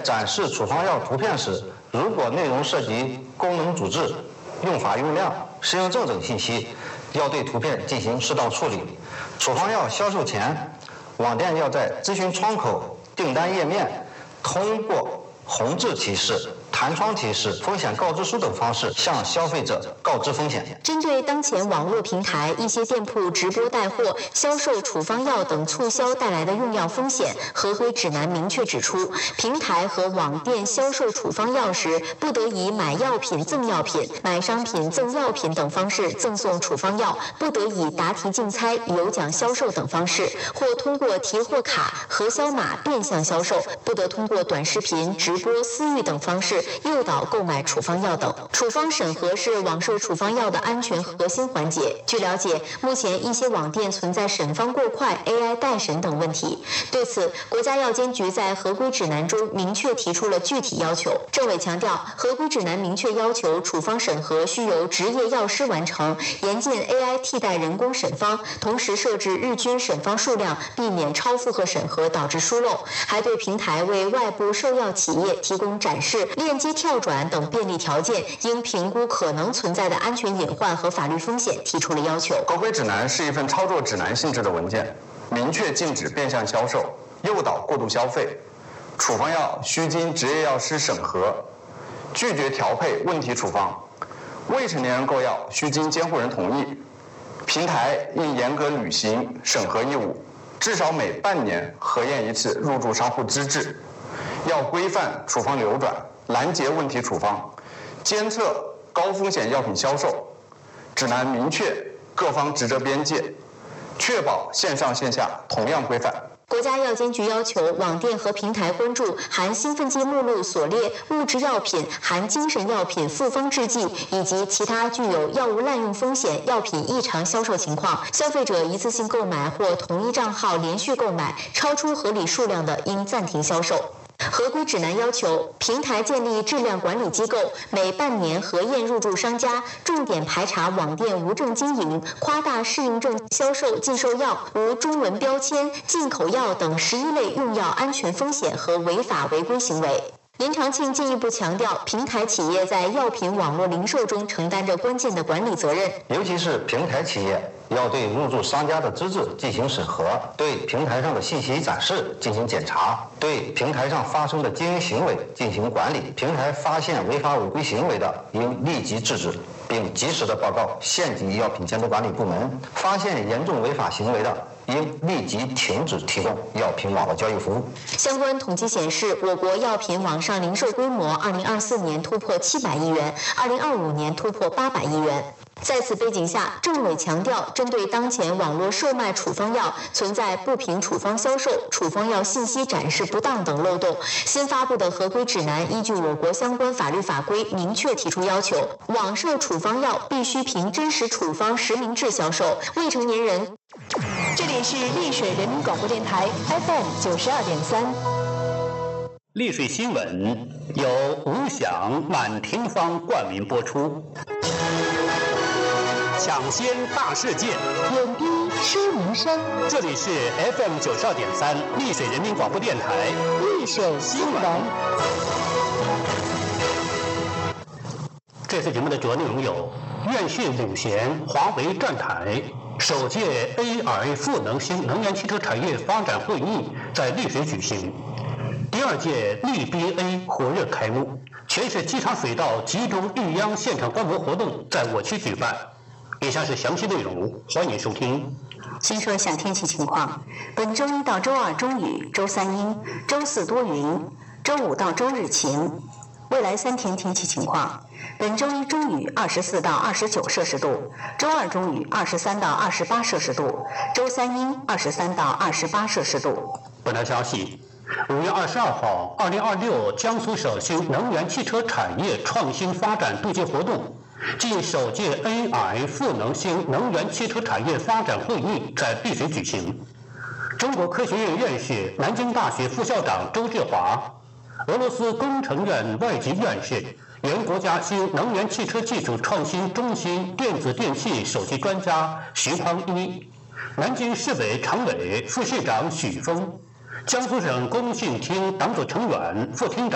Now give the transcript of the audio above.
展示处方药图片时，如果内容涉及功能主治、用法用量、使用证等信息，要对图片进行适当处理。处方药销售前，网店要在咨询窗口、订单页面通过红字提示、弹窗提示、风险告知书等方式向消费者告知风险。 针对当前网络平台一些店铺直播带货、销售处方药等促销带来的用药风险，合规指南明确指出，平台和网店销售处方药时，不得以买药品赠药品、买商品赠药品等方式赠送处方药，不得以答题竞猜、有奖销售等方式，或通过提货卡、核销码变相销售，不得通过短视频、直播、私域等方式诱导购买处方药等。处方审核是网售处方药的安全核心环节。据了解，目前一些网店存在审方过快、AI 代审等问题。对此，国家药监局在合规指南中明确提出了具体要求。政委强调，合规指南明确要求处方审核需由执业药师完成，严禁 AI 替代人工审方，同时设置日均审方数量，避免超负荷审核导致疏漏。还对平台为外部售药企业提供展示、链接跳转等便利条件，应评估可能存在的安全隐患和法律风险提出了要求。 合规指南是一份操作指南性质的文件，明确禁止变相销售、诱导过度消费，处方药需经执业药师审核，拒绝调配问题处方，未成年人购药需经监护人同意，平台应严格履行审核义务，至少每半年核验一次入驻商户资质，要规范处方流转，拦截问题处方，监测高风险药品销售。指南明确各方职责边界，确保线上线下同样规范。 国家药监局要求网店和平台关注含兴奋剂目录所列物质药品、含精神药品复方制剂以及其他具有药物滥用风险药品异常销售情况，消费者一次性购买或同一账号连续购买超出合理数量的，应暂停销售。合规指南要求，平台建立质量管理机构，每半年核验入驻商家，重点排查网店无证经营、夸大适应症销售禁售药、无中文标签、进口药等11类用药安全风险和违法违规行为。林长庆进一步强调，平台企业在药品网络零售中承担着关键的管理责任， 尤其是平台企业要对入驻商家的资质进行审核，对平台上的信息展示进行检查，对平台上发生的经营行为进行管理。平台发现违法违规行为的，应立即制止，并及时的报告县级药品监督管理部门；发现严重违法行为的，应立即停止提供药品网络交易服务。 相关统计显示，我国药品网上零售规模2024年突破700亿元，2025年突破800亿元。在此背景下，政委强调，针对当前网络售卖处方药存在不凭处方销售、处方药信息展示不当等漏洞，新发布的合规指南依据我国相关法律法规明确提出要求，网售处方药必须凭真实处方实名制销售，未成年人。这里是丽水人民广播电台 FM 92.3。 丽水新闻由吴响、满庭芳冠名播出。抢先大事件， 点滴说民生。 这里是 FM 92.3丽水人民广播电台丽水新闻。 这次节目的主要内容有：院士领衔华为站台，首届 AR 赋能新能源汽车产业发展会议在丽水举行。第二届绿 BA 火热开幕，全市机场水道集中预央现场观摩活动在我区举办。以下是详细内容，欢迎收听。 先说一下天气情况：本周一到周二中雨，周三阴，周四多云，周五到周日晴。未来3天天气情况：本周一中雨24到29摄氏度，周二中雨23到28摄氏度，周三阴23到28摄氏度。 本台消息：5月22号，2026江苏省新能源汽车产业创新发展对接活动暨首届 AI 赋能新能源汽车产业发展会议在丽水举行。中国科学院院士、南京大学副校长周志华，俄罗斯工程院外籍院士、原国家新能源汽车技术创新中心电子电器首席专家徐匡一，南京市委常委、副市长许峰，江苏省工信厅党组成员、副厅长